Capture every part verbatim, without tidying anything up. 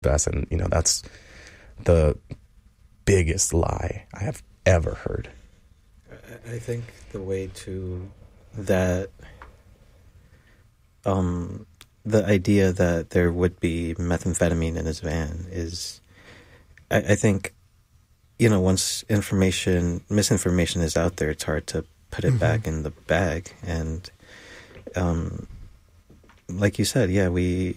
best. And, you know, that's the biggest lie I have ever heard. I think the way to that, um, the idea that there would be methamphetamine in his van is, I, I think, you know, once information, misinformation is out there, it's hard to put it mm-hmm. back in the bag. And, um, like you said, yeah, we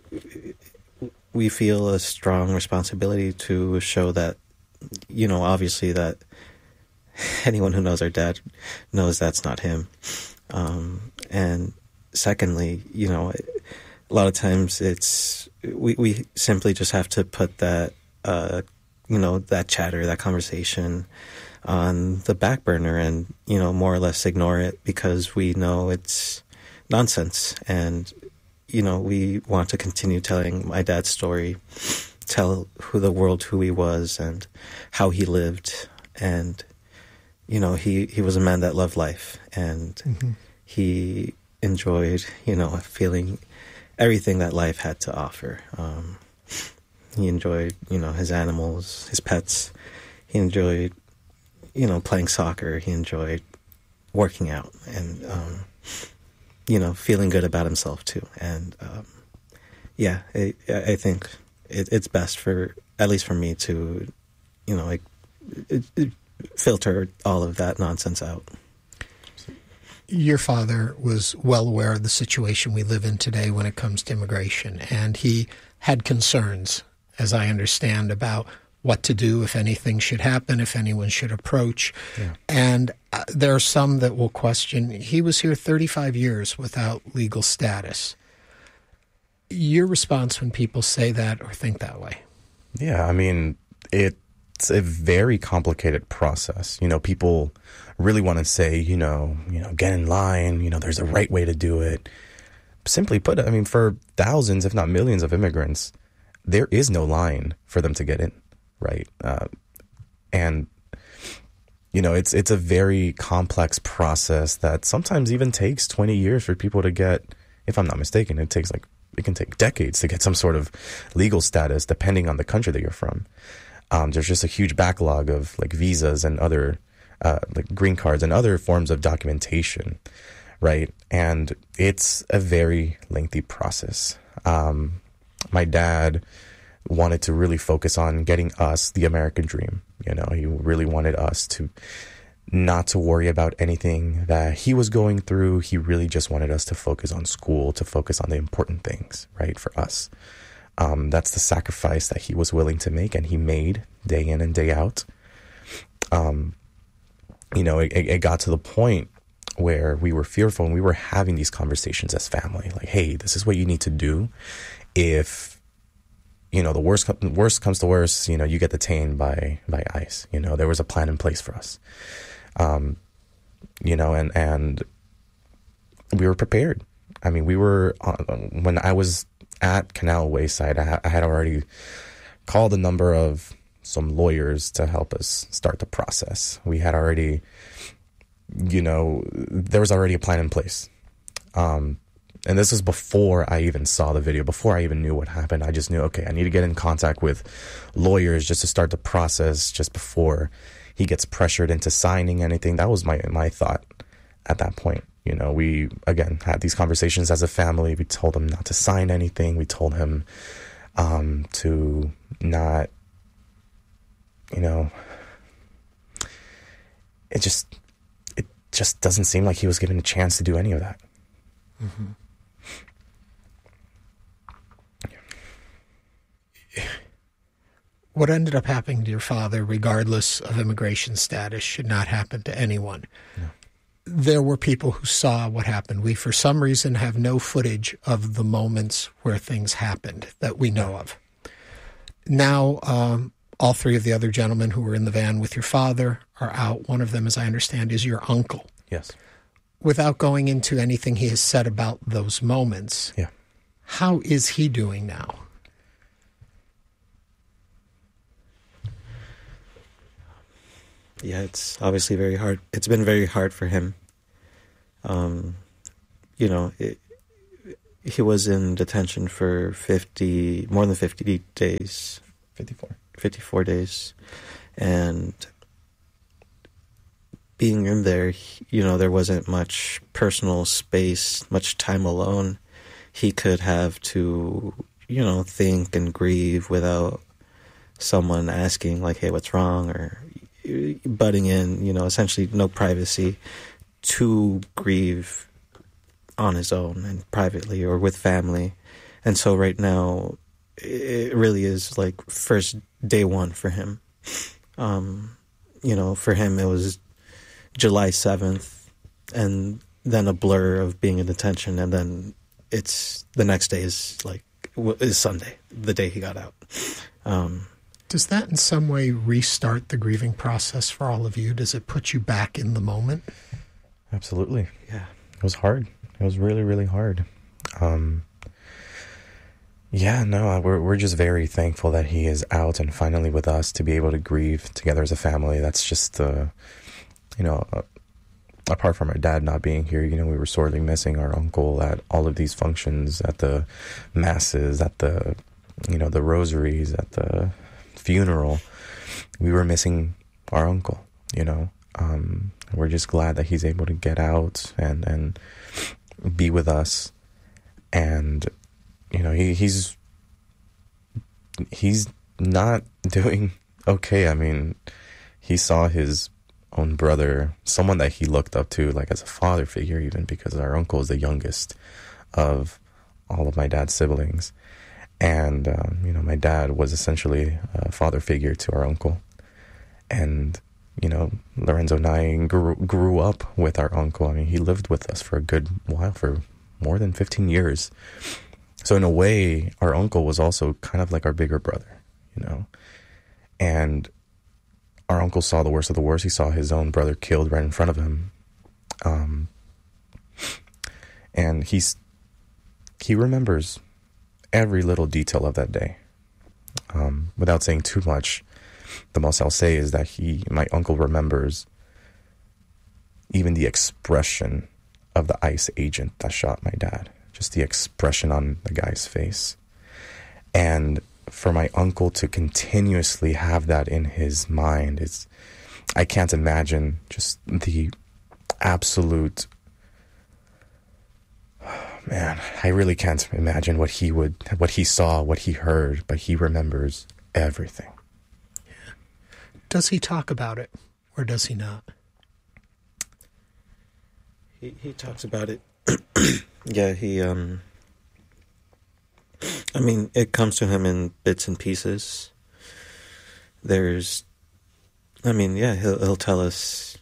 we feel a strong responsibility to show that, you know, obviously that anyone who knows our dad knows that's not him. Um, and secondly, you know, a lot of times it's, we, we simply just have to put that, uh, you know, that chatter, that conversation on the back burner and, you know, more or less ignore it because we know it's nonsense. And, you know, we want to continue telling my dad's story, tell who the world, who he was and how he lived. And, you know, he, he was a man that loved life and mm-hmm. he enjoyed, you know, feeling everything that life had to offer. Um, he enjoyed, you know, his animals, his pets. He enjoyed, you know, playing soccer. He enjoyed working out and, um, you know, feeling good about himself too. And, um, yeah, it, I think it, it's best for, at least for me to, you know, like it, it, filter all of that nonsense out. Your father was well aware of the situation we live in today when it comes to immigration, and he had concerns, as I understand, about what to do if anything should happen, if anyone should approach. Yeah. And uh, there are some that will question, he was here thirty-five years without legal status. Your response when people say that or think that way? Yeah, I mean, it's a very complicated process. You know, people really want to say, you know, you know, get in line, you know, there's a right way to do it. Simply put, I mean, for thousands, if not millions of immigrants, there is no line for them to get in, right? Uh, and, you know, it's it's a very complex process that sometimes even takes twenty years for people to get, if I'm not mistaken, it takes like, it can take decades to get some sort of legal status depending on the country that you're from. Um, there's just a huge backlog of like visas and other Uh, like green cards and other forms of documentation, right? And it's a very lengthy process. Um, my dad wanted to really focus on getting us the American dream. You know, he really wanted us to not to worry about anything that he was going through. He really just wanted us to focus on school, to focus on the important things, right, for us. Um, that's the sacrifice that he was willing to make, and he made day in and day out. Um, You know, it, it got to the point where we were fearful and we were having these conversations as family. Like, hey, this is what you need to do. If, you know, the worst, worst comes to worst, you know, you get detained by, by ICE. You know, there was a plan in place for us. Um, you know, and, and we were prepared. I mean, we were, on, when I was at Canal Wayside, I, I had already called a number of some lawyers to help us start the process. We had already, you know, there was already a plan in place. Um, and this was before I even saw the video, before I even knew what happened. I just knew, okay, I need to get in contact with lawyers just to start the process just before he gets pressured into signing anything. That was my, my thought at that point. You know, we, again, had these conversations as a family. We told him not to sign anything. We told him um, to not, you know, it just, it just doesn't seem like he was given a chance to do any of that. Mm-hmm. What ended up happening to your father, regardless of immigration status, should not happen to anyone. No. There were people who saw what happened. We, for some reason, have no footage of the moments where things happened that we know of. Now, um, all three of the other gentlemen who were in the van with your father are out. One of them, as I understand, is your uncle. Yes. Without going into anything he has said about those moments, yeah. How is he doing now? Yeah, it's obviously very hard. It's been very hard for him. Um, you know, it, he was in detention for fifty, more than fifty days. fifty-four. fifty-four days. And being in there, you know, there wasn't much personal space, much time alone. He could have to, you know, think and grieve without someone asking, like, hey, what's wrong? Or butting in, you know, essentially no privacy to grieve on his own and privately or with family. And so right now, it really is like first day one for him. Um, you know, for him, it was July seventh and then a blur of being in detention. And then it's the next day is like, is Sunday, the day he got out. Um, Does that in some way restart the grieving process for all of you? Does it put you back in the moment? Absolutely. Yeah. It was hard. It was really, really hard. Um, yeah, no, we're we're just very thankful that he is out and finally with us to be able to grieve together as a family. That's just, uh, you know, uh, apart from our dad not being here, you know, we were sorely missing our uncle at all of these functions, at the masses, at the, you know, the rosaries, at the funeral. We were missing our uncle, you know. Um, we're just glad that he's able to get out and, and be with us. And, you know, he, he's, he's not doing okay. I mean, he saw his own brother, someone that he looked up to, like as a father figure, even because our uncle is the youngest of all of my dad's siblings. And, um, you know, my dad was essentially a father figure to our uncle. And, you know, Lorenzo and I grew, grew up with our uncle. I mean, he lived with us for a good while, for more than fifteen years. So in a way, our uncle was also kind of like our bigger brother, you know. And our uncle saw the worst of the worst. He saw his own brother killed right in front of him. Um, and he's, he remembers every little detail of that day. Um, without saying too much, the most I'll say is that he, my uncle remembers even the expression of the ICE agent that shot my dad. Just the expression on the guy's face. And for my uncle to continuously have that in his mind, it's, I can't imagine just the absolute, man, I really can't imagine what he would, what he saw, what he heard, but he remembers everything. Does he talk about it, or does he not? He he talks about it. Yeah, he, um, I mean, it comes to him in bits and pieces. There's, I mean, yeah, he'll, he'll tell us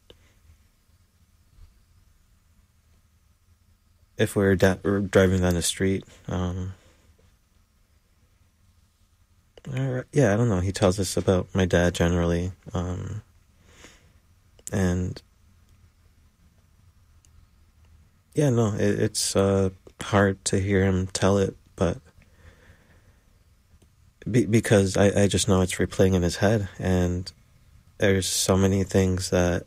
if we're, da- we're driving down the street. Um, or, yeah, I don't know. He tells us about my dad generally. Um, and yeah, no, it, it's uh, hard to hear him tell it, but be, because I, I just know it's replaying in his head, and there's so many things that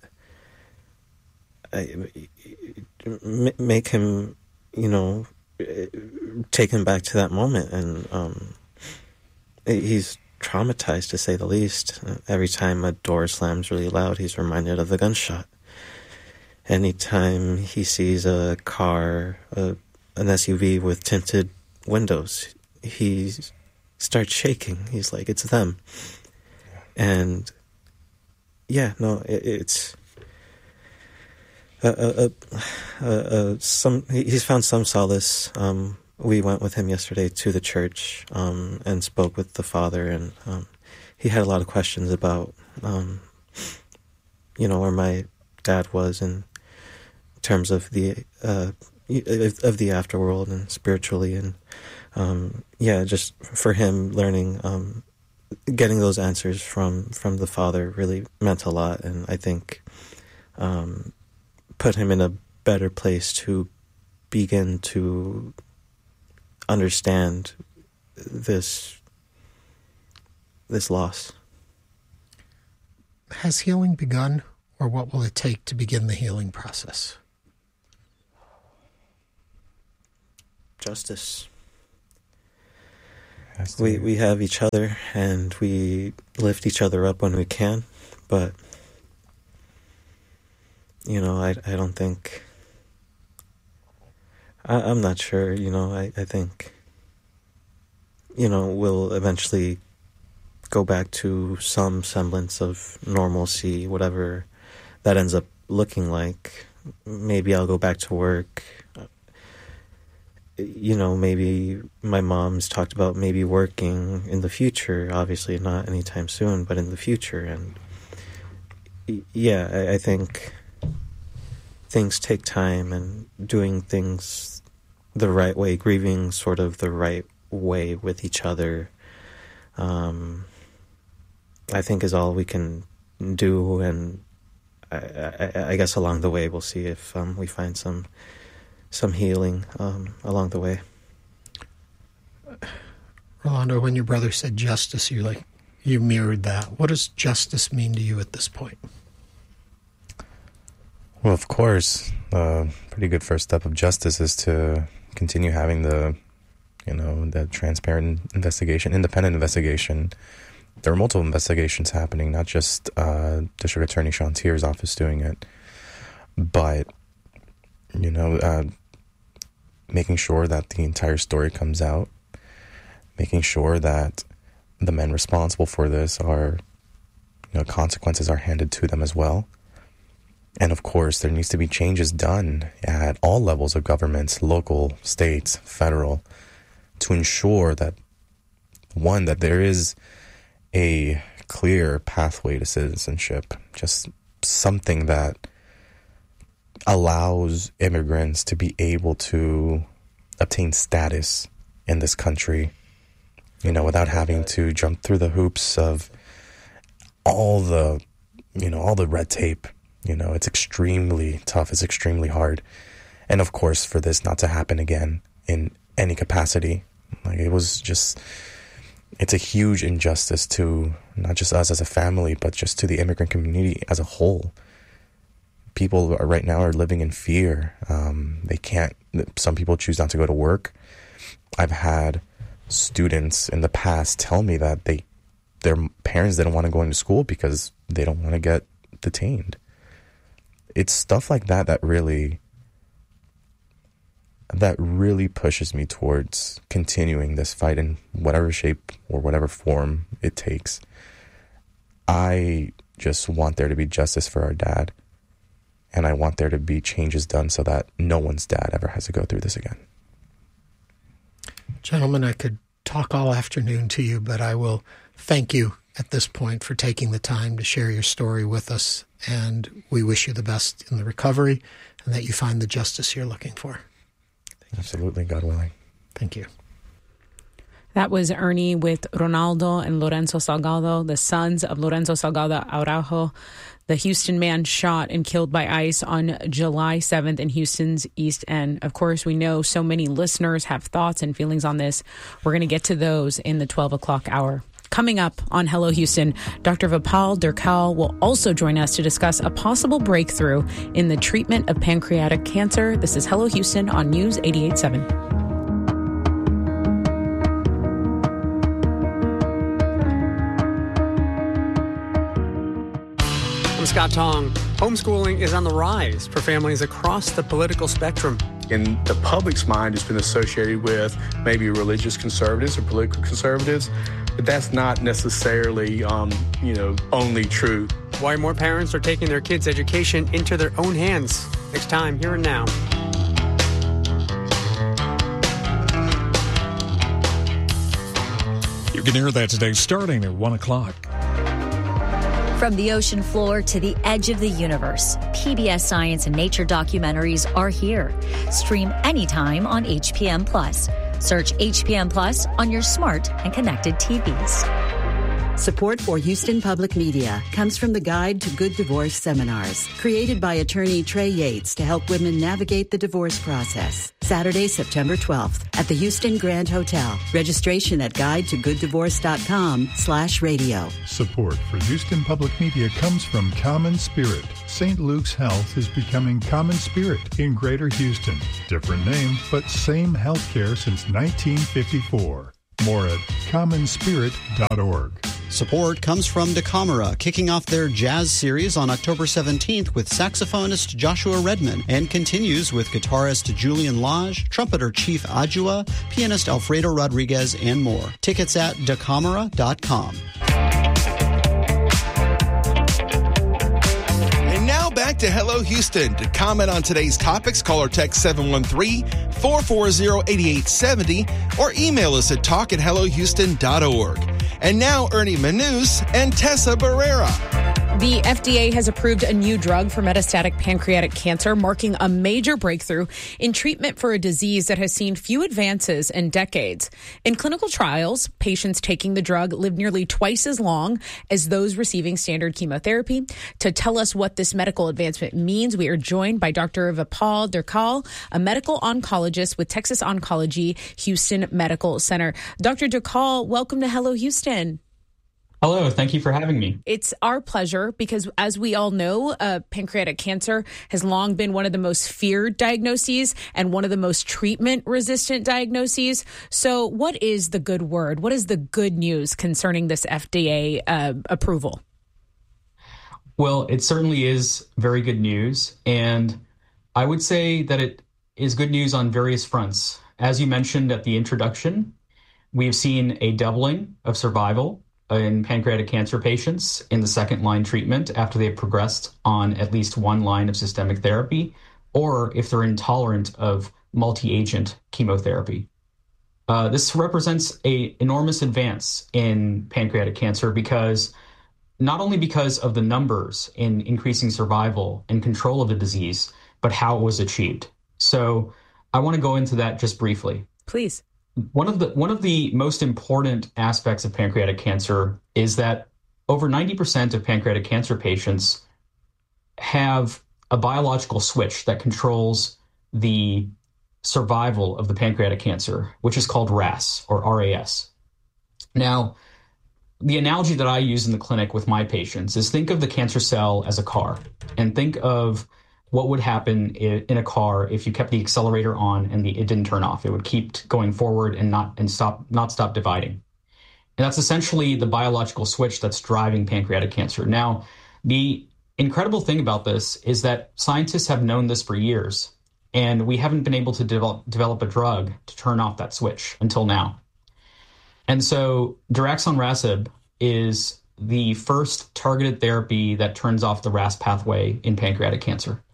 I, make him, you know, take him back to that moment, and um, he's traumatized, to say the least. Every time a door slams really loud, he's reminded of the gunshot. Anytime he sees a car, a, an S U V with tinted windows, he starts shaking. He's like, it's them. And yeah, no, it, it's uh, uh, uh, uh, some. He's found some solace. Um, we went with him yesterday to the church um, and spoke with the father, and um, he had a lot of questions about, um, you know, where my dad was in terms of the uh, of the afterworld and spiritually, and um, yeah, just for him learning, um, getting those answers from from the father really meant a lot, and I think um, put him in a better place to begin to understand this this loss. Has healing begun, or what will it take to begin the healing process? justice. We we have each other, and we lift each other up when we can, but, you know, I, I don't think, I, I'm not sure, you know, I, I think, you know, we'll eventually go back to some semblance of normalcy, whatever that ends up looking like. Maybe I'll go back to work. You know, maybe my mom's talked about maybe working in the future, obviously not anytime soon, but in the future. And yeah, I, I think things take time, and doing things the right way, grieving sort of the right way with each other, um, I think is all we can do. And I, I, I guess along the way we'll see if um, we find some some healing um, along the way. Rolando, when your brother said justice, you like you mirrored that. What does justice mean to you at this point? Well, of course, a uh, pretty good first step of justice is to continue having the, you know, the transparent investigation, independent investigation. There are multiple investigations happening, not just uh, District Attorney Sean Tier's office doing it, but, you know, uh, making sure that the entire story comes out, making sure that the men responsible for this are, you know, consequences are handed to them as well. And of course, there needs to be changes done at all levels of governments, local, states, federal, to ensure that, one, that there is a clear pathway to citizenship, just something that allows immigrants to be able to obtain status in this country, you know, without having to jump through the hoops of all the, you know, all the red tape. You know, it's extremely tough. It's extremely hard. And of course, for this not to happen again in any capacity, like it was just, it's a huge injustice to not just us as a family, but just to the immigrant community as a whole. People are, right now are living in fear. Um, they can't, some people choose not to go to work. I've had students in the past tell me that they, their parents didn't want to go into school because they don't want to get detained. It's stuff like that that really, that really pushes me towards continuing this fight in whatever shape or whatever form it takes. I just want there to be justice for our dad. And I want there to be changes done so that no one's dad ever has to go through this again. Gentlemen, I could talk all afternoon to you, but I will thank you at this point for taking the time to share your story with us. And we wish you the best in the recovery and that you find the justice you're looking for. Absolutely, God willing. Thank you. That was Ernie with Ronaldo and Lorenzo Salgado, the sons of Lorenzo Salgado Araujo, the Houston man shot and killed by ICE on July seventh in Houston's East End. Of course, we know so many listeners have thoughts and feelings on this. We're going to get to those in the twelve o'clock hour. Coming up on Hello Houston, Doctor Vipal Durkal will also join us to discuss a possible breakthrough in the treatment of pancreatic cancer. This is Hello Houston on News eighty-eight point seven. I'm Scott Tong. Homeschooling is on the rise for families across the political spectrum. In the public's mind, it's been associated with maybe religious conservatives or political conservatives, but that's not necessarily, um, you know, only true. Why more parents are taking their kids' education into their own hands. Next time, Here and Now. You can hear that today starting at one o'clock. From the ocean floor to the edge of the universe, P B S Science and Nature documentaries are here. Stream anytime on H P M Plus. Search H P M Plus on your smart and connected T Vs. Support for Houston Public Media comes from the Guide to Good Divorce Seminars, created by attorney Trey Yates to help women navigate the divorce process. Saturday, September twelfth at the Houston Grand Hotel. Registration at guide to good divorce dot com slash radio. Support for Houston Public Media comes from Common Spirit. Saint Luke's Health is becoming Common Spirit in Greater Houston. Different name, but same healthcare since nineteen fifty-four. More at common spirit dot org. Support comes from DeCamera, kicking off their jazz series on October seventeenth with saxophonist Joshua Redman, and continues with guitarist Julian Lage, trumpeter Chief Adjua, pianist Alfredo Rodriguez, and more. Tickets at decamera dot com. And now back to Hello Houston. To comment on today's topics, call or text seven one three, four four zero, eight eight seven zero or email us at talk at hello houston dot org. And now, Ernie Manous and Tessa Barrera. The F D A has approved a new drug for metastatic pancreatic cancer, marking a major breakthrough in treatment for a disease that has seen few advances in decades. In clinical trials, patients taking the drug live nearly twice as long as those receiving standard chemotherapy. To tell us what this medical advancement means, we are joined by Doctor Vipal Durkal, a medical oncologist with Texas Oncology Houston Medical Center. Doctor Durkal, welcome to Hello Houston. Hello, thank you for having me. It's our pleasure because, as we all know, uh, pancreatic cancer has long been one of the most feared diagnoses and one of the most treatment-resistant diagnoses. So what is the good word? What is the good news concerning this F D A uh, approval? Well, it certainly is very good news, and I would say that it is good news on various fronts. As you mentioned at the introduction, we've seen a doubling of survival in pancreatic cancer patients in the second line treatment after they've progressed on at least one line of systemic therapy, or if they're intolerant of multi-agent chemotherapy. Uh, this represents an enormous advance in pancreatic cancer because not only because of the numbers in increasing survival and control of the disease, but how it was achieved. So I want to go into that just briefly. Please. One of the one of the most important aspects of pancreatic cancer is that over ninety percent of pancreatic cancer patients have a biological switch that controls the survival of the pancreatic cancer, which is called R A S or R A S. Now, the analogy that I use in the clinic with my patients is think of the cancer cell as a car, and think of what would happen in a car if you kept the accelerator on and the, it didn't turn off. It would keep going forward and not and stop not stop dividing. And that's essentially the biological switch that's driving pancreatic cancer. Now, the incredible thing about this is that scientists have known this for years, and we haven't been able to develop, develop a drug to turn off that switch until now. And so daraxonrasib is the first targeted therapy that turns off the R A S pathway in pancreatic cancer.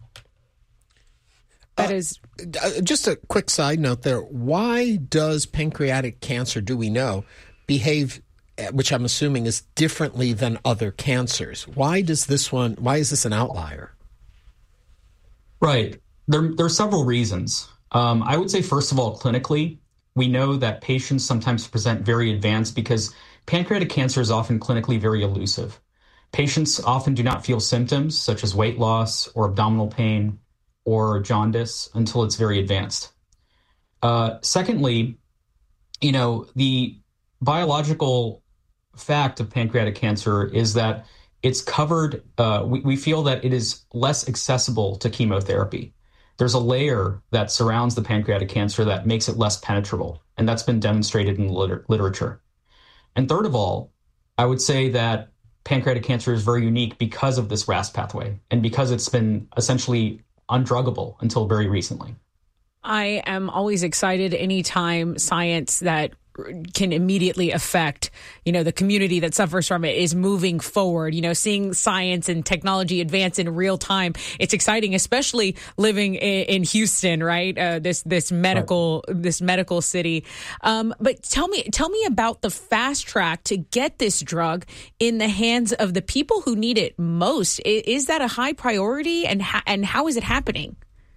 That is uh, just a quick side note there. Why does pancreatic cancer, do we know, behave, which I'm assuming is differently than other cancers? Why does this one, why is this an outlier? Right. There, there are several reasons. Um, I would say, first of all, clinically, we know that patients sometimes present very advanced because pancreatic cancer is often clinically very elusive. Patients often do not feel symptoms such as weight loss or abdominal pain or jaundice until it's very advanced. Uh, secondly, you know, the biological fact of pancreatic cancer is that it's covered, uh, we, we feel that it is less accessible to chemotherapy. There's a layer that surrounds the pancreatic cancer that makes it less penetrable, and that's been demonstrated in the liter- literature. And third of all, I would say that pancreatic cancer is very unique because of this R A S pathway and because it's been essentially undruggable until very recently. I am always excited anytime science that can immediately affect, you know, the community that suffers from it is moving forward. You know, seeing science and technology advance in real time, it's exciting, especially living in, in Houston, right? Uh, this this medical right. this medical city. Um, but tell me tell me about the fast track to get this drug in the hands of the people who need it most. Is, is that a high priority, and ha- and how is it happening?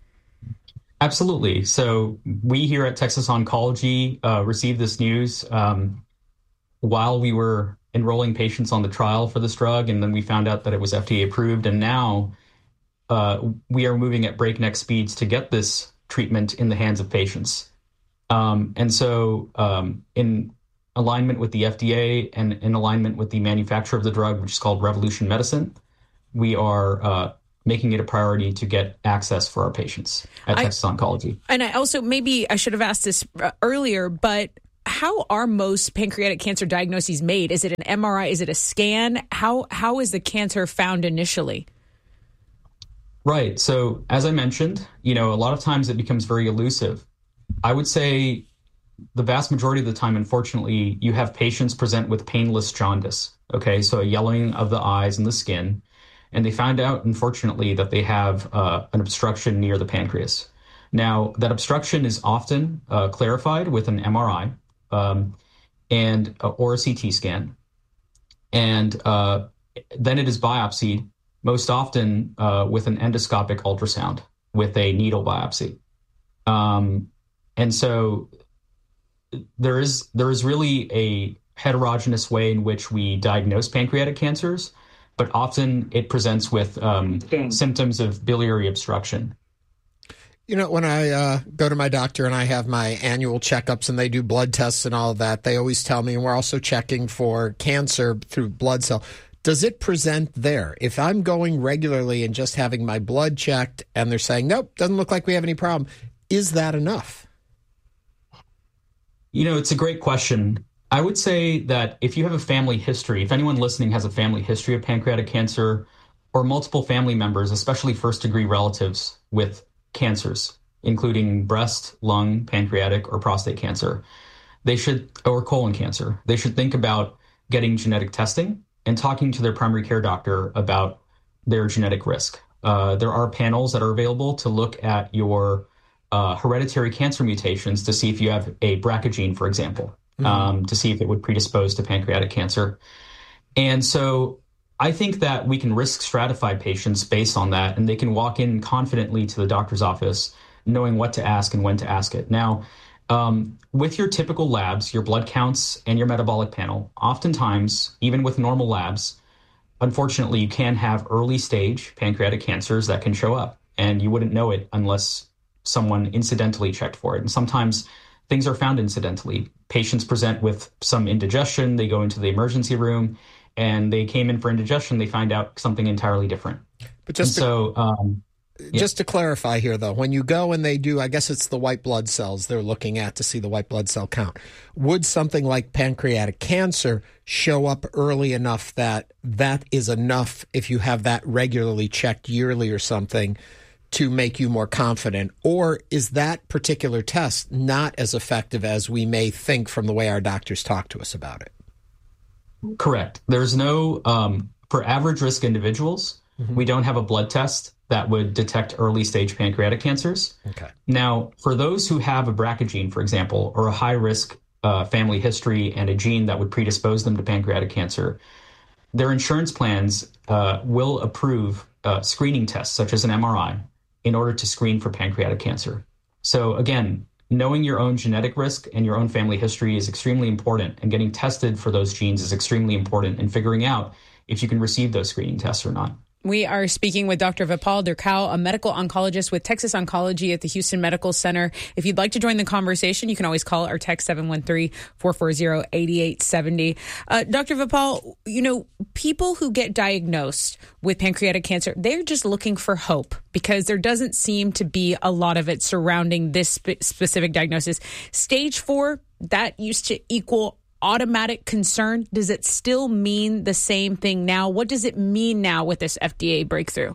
Absolutely. So we here at Texas Oncology uh, received this news um, while we were enrolling patients on the trial for this drug, and then we found out that it was F D A approved, and now uh, we are moving at breakneck speeds to get this treatment in the hands of patients. Um, and so um, in alignment with the F D A and in alignment with the manufacturer of the drug, which is called Revolution Medicine, we are uh, making it a priority to get access for our patients at I, Texas Oncology. And I also, maybe I should have asked this earlier, but how are most pancreatic cancer diagnoses made? Is it an M R I? Is it a scan? How How is the cancer found initially? Right. So as I mentioned, you know, a lot of times it becomes very elusive. I would say the vast majority of the time, unfortunately, you have patients present with painless jaundice. Okay, so a yellowing of the eyes and the skin. And they find out, unfortunately, that they have uh, an obstruction near the pancreas. Now, that obstruction is often uh, clarified with an M R I um, and uh, or a C T scan. And uh, then it is biopsied, most often uh, with an endoscopic ultrasound with a needle biopsy. Um, and so there is there is really a heterogeneous way in which we diagnose pancreatic cancers, but often it presents with um, symptoms of biliary obstruction. You know, when I uh, go to my doctor and I have my annual checkups and they do blood tests and all of that, they always tell me, and we're also checking for cancer through blood cell. Does it present there? If I'm going regularly and just having my blood checked and they're saying, nope, doesn't look like we have any problem, is that enough? You know, it's a great question. I would say that if you have a family history, if anyone listening has a family history of pancreatic cancer or multiple family members, especially first-degree relatives with cancers, including breast, lung, pancreatic, or prostate cancer, they should, or colon cancer, they should think about getting genetic testing and talking to their primary care doctor about their genetic risk. Uh, there are panels that are available to look at your uh, hereditary cancer mutations to see if you have a B R C A gene, for example. Mm-hmm. Um, to see if it would predispose to pancreatic cancer. And so I think that we can risk stratify patients based on that, and they can walk in confidently to the doctor's office knowing what to ask and when to ask it. Now, um, with your typical labs, your blood counts and your metabolic panel, oftentimes, even with normal labs, unfortunately, you can have early stage pancreatic cancers that can show up, and you wouldn't know it unless someone incidentally checked for it. And sometimes things are found incidentally. Patients present with some indigestion, they go into the emergency room, and they came in for indigestion, they find out something entirely different. But just and to, so, um, just yeah. to clarify here, though, when you go and they do, I guess it's the white blood cells they're looking at to see the white blood cell count. Would something like pancreatic cancer show up early enough that that is enough if you have that regularly checked yearly or something to make you more confident? Or is that particular test not as effective as we may think from the way our doctors talk to us about it? Correct. There's no, um, for average risk individuals, mm-hmm. we don't have a blood test that would detect early stage pancreatic cancers. Okay. Now, for those who have a B R C A gene, for example, or a high risk uh, family history and a gene that would predispose them to pancreatic cancer, their insurance plans uh, will approve uh, screening tests such as an M R I in order to screen for pancreatic cancer. So again, knowing your own genetic risk and your own family history is extremely important, and getting tested for those genes is extremely important, and figuring out if you can receive those screening tests or not. We are speaking with Doctor Vipal Durkau, a medical oncologist with Texas Oncology at the Houston Medical Center. If you'd like to join the conversation, you can always call or text seven one three, four four zero, eight eight seven zero. Uh, Doctor Vipal, you know, people who get diagnosed with pancreatic cancer, they're just looking for hope because there doesn't seem to be a lot of it surrounding this spe- specific diagnosis. Stage four, that used to equal automatic concern. Does it still mean the same thing now? What does it mean now with this F D A breakthrough?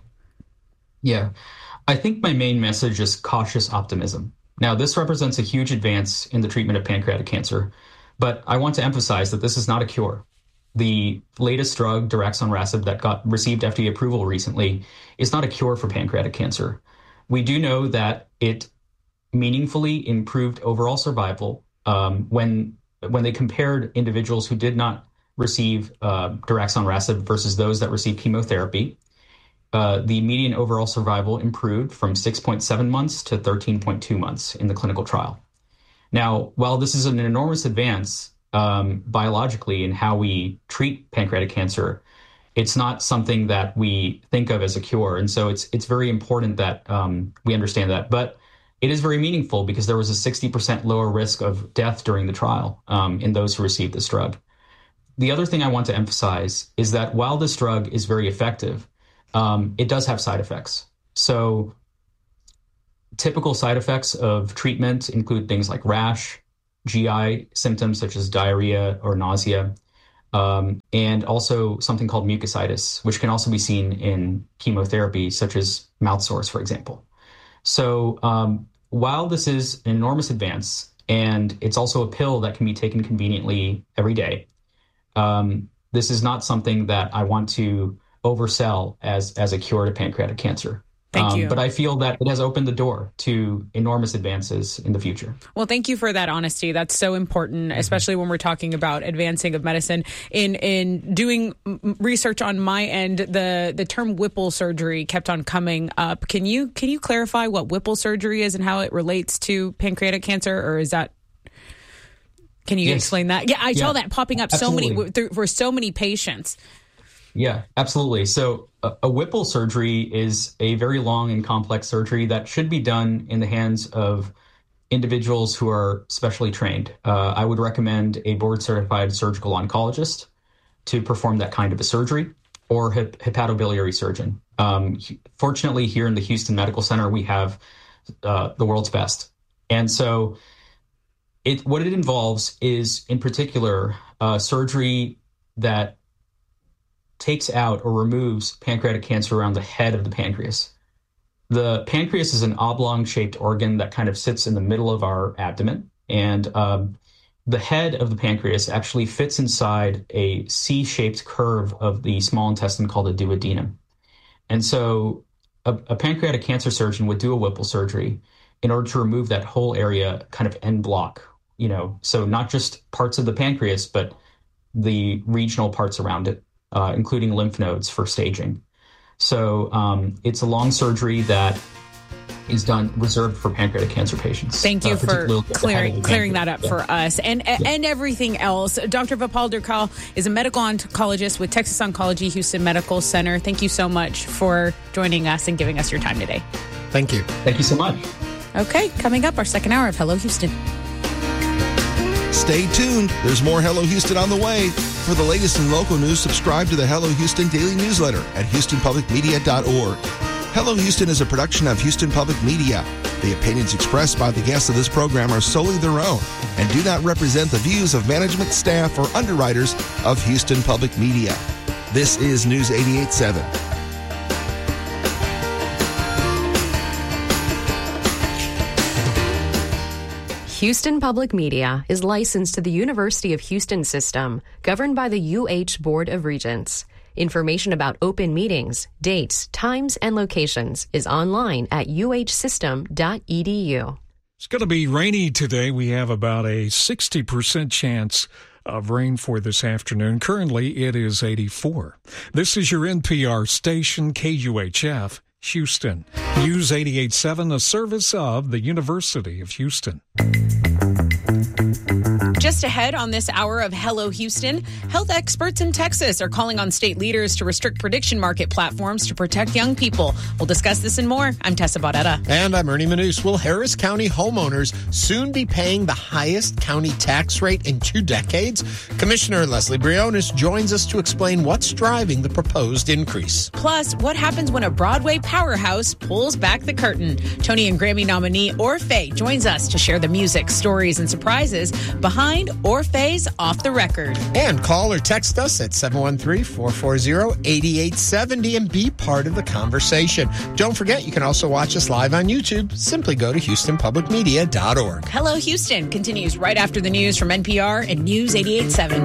Yeah, I think my main message is cautious optimism. Now, this represents a huge advance in the treatment of pancreatic cancer, but I want to emphasize that this is not a cure. The latest drug, daraxonrasib, that got received F D A approval recently, is not a cure for pancreatic cancer. We do know that it meaningfully improved overall survival um, when when they compared individuals who did not receive uh, daraxonrasib versus those that received chemotherapy. Uh, the median overall survival improved from six point seven months to thirteen point two months in the clinical trial. Now, while this is an enormous advance, um, biologically in how we treat pancreatic cancer. It's not something that we think of as a cure. And so it's it's very important that um, we understand that. But it is very meaningful because there was a sixty percent lower risk of death during the trial um, in those who received this drug. The other thing I want to emphasize is that while this drug is very effective, um, it does have side effects. So typical side effects of treatment include things like rash, G I symptoms such as diarrhea or nausea, um, and also something called mucositis, which can also be seen in chemotherapy, such as mouth sores, for example. So um, while this is an enormous advance, and it's also a pill that can be taken conveniently every day, um, this is not something that I want to oversell as, as a cure to pancreatic cancer. Thank um, you. But I feel that it has opened the door to enormous advances in the future. Well, thank you for that honesty. That's so important, especially when we're talking about advancing of medicine. In in doing research on my end, the, the term Whipple surgery kept on coming up. Can you can you clarify what Whipple surgery is and how it relates to pancreatic cancer, or is that? Can you yes. explain that? Yeah, I yeah. saw that popping up Absolutely. so many for so many patients. Yeah, absolutely. So a, a Whipple surgery is a very long and complex surgery that should be done in the hands of individuals who are specially trained. Uh, I would recommend a board-certified surgical oncologist to perform that kind of a surgery, or hep- hepatobiliary surgeon. Um, fortunately, here in the Houston Medical Center, we have uh, the world's best. And so it, what it involves is, in particular, uh, surgery that takes out or removes pancreatic cancer around the head of the pancreas. The pancreas is an oblong-shaped organ that kind of sits in the middle of our abdomen, and um, the head of the pancreas actually fits inside a C-shaped curve of the small intestine called a duodenum. And so a, a pancreatic cancer surgeon would do a Whipple surgery in order to remove that whole area kind of en bloc, you know, so not just parts of the pancreas, but the regional parts around it. Uh, including lymph nodes for staging. So um, it's a long surgery that is done reserved for pancreatic cancer patients. Thank you uh, for clearing clearing that up yeah. for us and yeah. and everything else. Doctor Vipal Durkal is a medical oncologist with Texas Oncology Houston Medical Center. Thank you so much for joining us and giving us your time today. Thank you. Thank you so much. Okay, coming up, our second hour of Hello Houston. Stay tuned. There's more Hello Houston on the way. For the latest in local news, subscribe to the Hello Houston daily newsletter at houston public media dot org. Hello Houston is a production of Houston Public Media. The opinions expressed by the guests of this program are solely their own and do not represent the views of management, staff, or underwriters of Houston Public Media. This is News eighty-eight point seven. Houston Public Media is licensed to the University of Houston System, governed by the U H Board of Regents. Information about open meetings, dates, times, and locations is online at u h system dot e d u. It's going to be rainy today. We have about a sixty percent chance of rain for this afternoon. Currently, it is eighty-four. This is your N P R station, K U H F, Houston. News eighty-eight point seven, a service of the University of Houston. Just ahead on this hour of Hello Houston, health experts in Texas are calling on state leaders to restrict prediction market platforms to protect young people. We'll discuss this and more. I'm Tessa Barrera. And I'm Ernie Manous. Will Harris County homeowners soon be paying the highest county tax rate in two decades? Commissioner Leslie Briones joins us to explain what's driving the proposed increase. Plus, what happens when a Broadway powerhouse pulls back the curtain? Tony and Grammy nominee Orfeh joins us to share the music, stories, and surprises behind Orfeh's Off the Record. And call or text us at seven one three, four four zero, eight eight seven zero and be part of the conversation. Don't forget, you can also watch us live on YouTube. Simply go to houston public media dot org. Hello Houston continues right after the news from N P R and News eighty-eight point seven.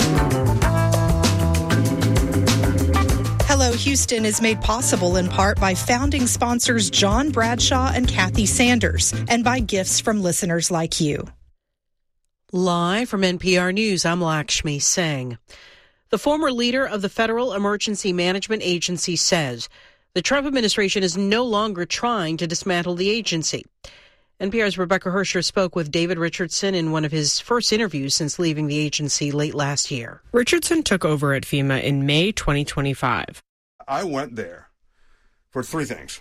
Hello Houston is made possible in part by founding sponsors John Bradshaw and Kathy Sanders, and by gifts from listeners like you. Live from N P R News, I'm Lakshmi Singh. The former leader of the Federal Emergency Management Agency says the Trump administration is no longer trying to dismantle the agency. N P R's Rebecca Hersher spoke with David Richardson in one of his first interviews since leaving the agency late last year. Richardson took over at FEMA in May twenty twenty-five. I went there for three things.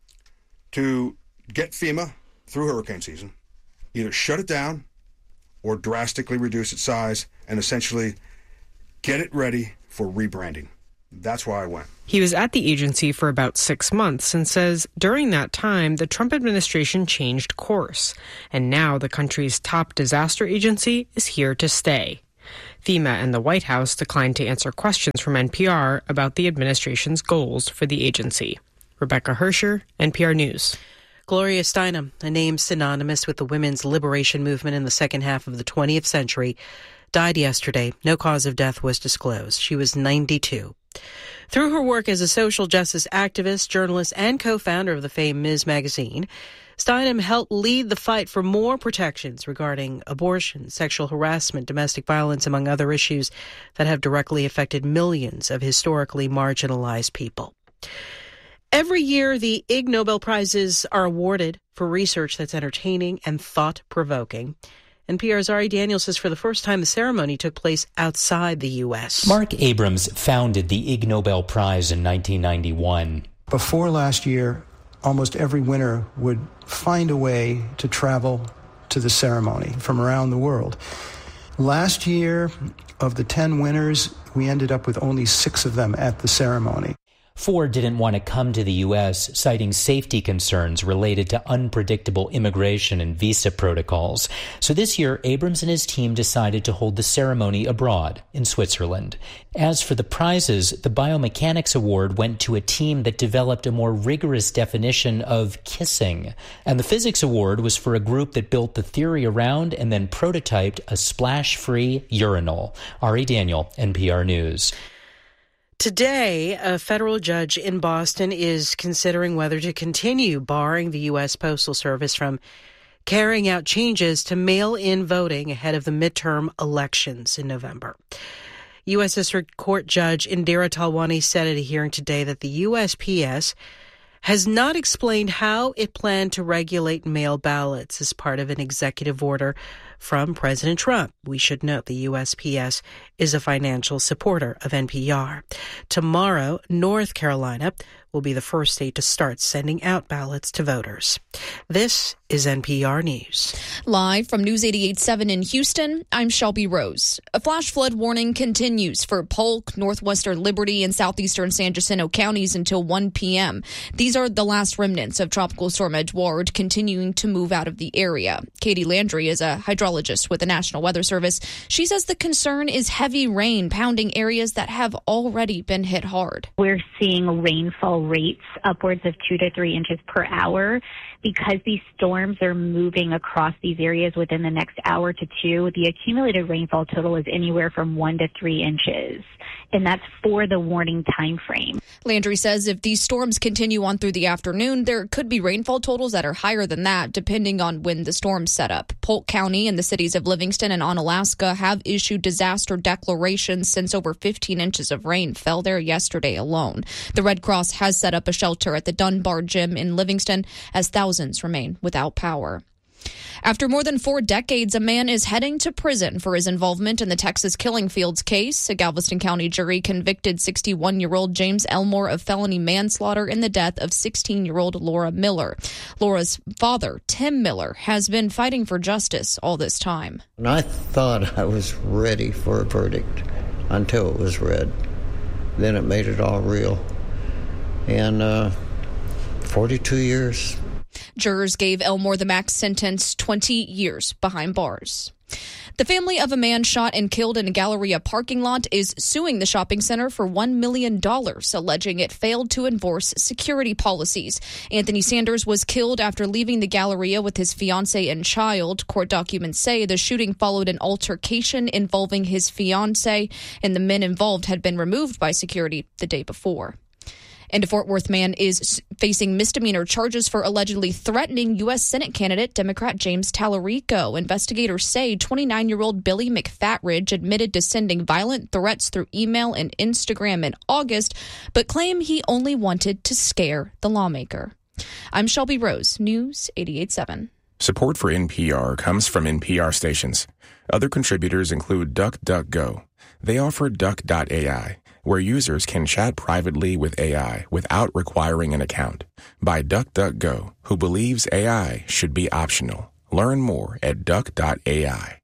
To get FEMA through hurricane season, either shut it down or drastically reduce its size and essentially get it ready for rebranding. That's why I went. He was at the agency for about six months and says during that time, the Trump administration changed course. And now the country's top disaster agency is here to stay. FEMA and the White House declined to answer questions from N P R about the administration's goals for the agency. Rebecca Hersher, N P R News. Gloria Steinem, a name synonymous with the women's liberation movement in the second half of the twentieth century, died yesterday. No cause of death was disclosed. She was ninety-two. Through her work as a social justice activist, journalist, and co-founder of the famed Miz Magazine, Steinem helped lead the fight for more protections regarding abortion, sexual harassment, domestic violence, among other issues that have directly affected millions of historically marginalized people. Every year, the Ig Nobel Prizes are awarded for research that's entertaining and thought-provoking. N P R's Ari Daniel says for the first time the ceremony took place outside the U S. Mark Abrams founded the Ig Nobel Prize in nineteen ninety-one. Before last year, almost every winner would find a way to travel to the ceremony from around the world. Last year, of the ten winners, we ended up with only six of them at the ceremony. Four didn't want to come to the U S, citing safety concerns related to unpredictable immigration and visa protocols. So this year, Abrams and his team decided to hold the ceremony abroad in Switzerland. As for the prizes, the Biomechanics Award went to a team that developed a more rigorous definition of kissing. And the Physics Award was for a group that built the theory around and then prototyped a splash-free urinal. Ari Daniel, N P R News. Today, a federal judge in Boston is considering whether to continue barring the U S Postal Service from carrying out changes to mail-in voting ahead of the midterm elections in November. U S District Court Judge Indira Talwani said at a hearing today that the U S P S has not explained how it planned to regulate mail ballots as part of an executive order from President Trump. We should note the U S P S is a financial supporter of N P R. Tomorrow, North Carolina will be the first state to start sending out ballots to voters. This is N P R News. Live from News eighty-eight point seven in Houston, I'm Shelby Rose. A flash flood warning continues for Polk, northwestern Liberty, and southeastern San Jacinto counties until one p.m. These are the last remnants of Tropical Storm Edouard continuing to move out of the area. Katie Landry is a hydrologist with the National Weather Service. She says the concern is heavy rain pounding areas that have already been hit hard. We're seeing rainfall rates upwards of two to three inches per hour. Because these storms are moving across these areas within the next hour to two, the accumulated rainfall total is anywhere from one to three inches. And that's for the warning time frame. Landry says if these storms continue on through the afternoon, there could be rainfall totals that are higher than that, depending on when the storms set up. Polk County and the cities of Livingston and Onalaska have issued disaster declarations since over fifteen inches of rain fell there yesterday alone. The Red Cross has set up a shelter at the Dunbar Gym in Livingston as thousands remain without power. After more than four decades, a man is heading to prison for his involvement in the Texas Killing Fields case. A Galveston County jury convicted sixty-one-year-old James Elmore of felony manslaughter in the death of sixteen-year-old Laura Miller. Laura's father, Tim Miller, has been fighting for justice all this time. And I thought I was ready for a verdict until it was read. Then it made it all real. And uh, forty-two years. Jurors gave Elmore the max sentence, twenty years behind bars. The family of a man shot and killed in a Galleria parking lot is suing the shopping center for one million dollars, alleging it failed to enforce security policies. Anthony Sanders was killed after leaving the Galleria with his fiancée and child. Court documents say the shooting followed an altercation involving his fiancée, and the men involved had been removed by security the day before. And a Fort Worth man is facing misdemeanor charges for allegedly threatening U S Senate candidate Democrat James Tallarico. Investigators say twenty-nine-year-old Billy McFatridge admitted to sending violent threats through email and Instagram in August, but claim he only wanted to scare the lawmaker. I'm Shelby Rose, News eighty-eight point seven. Support for N P R comes from N P R stations. Other contributors include DuckDuckGo. They offer Duck dot A I, where users can chat privately with A I without requiring an account. By DuckDuckGo, who believes A I should be optional. Learn more at Duck dot A I.